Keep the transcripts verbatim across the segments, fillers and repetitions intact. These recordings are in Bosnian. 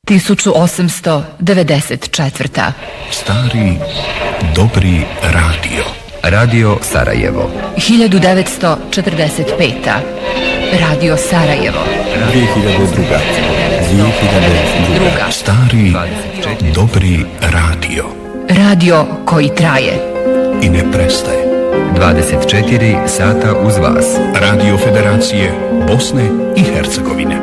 tisuću osamsto devedeset četvrta. Stari, dobri radio. Radio Sarajevo. hiljadu devetsto četrdeset peta. Radio Sarajevo. dvije hiljade druga. dvije hiljade druga. Stari, dobri radio. Radio koji traje i ne prestaje. dvadeset četiri sata uz vas. Radio Federacije Bosne i Hercegovine.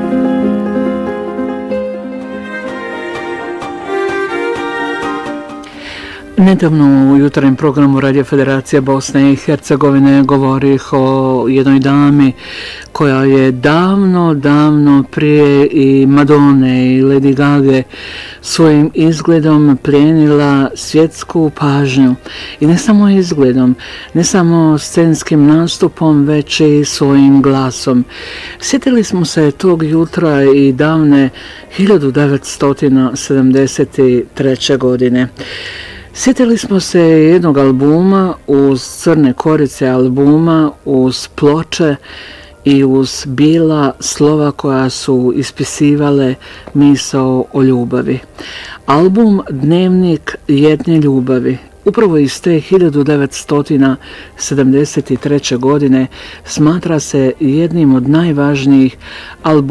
Nedavno u jutarnjem programu Radio Federacije Bosne i Hercegovine govorih o jednoj dami koja je davno, davno prije i Madone i Lady Gage svojim izgledom plijenila svjetsku pažnju. I ne samo izgledom, ne samo scenskim nastupom, već i svojim glasom. Sjetili smo se tog jutra i davne hiljadu devetsto sedamdeset treće. godine. Sjetili smo se jednog albuma uz crne korice albuma, uz ploče i uz bijela slova koja su ispisivale misao o ljubavi. Album Dnevnik jedne ljubavi, upravo iz te hiljadu devetsto sedamdeset treće. godine, smatra se jednim od najvažnijih albuma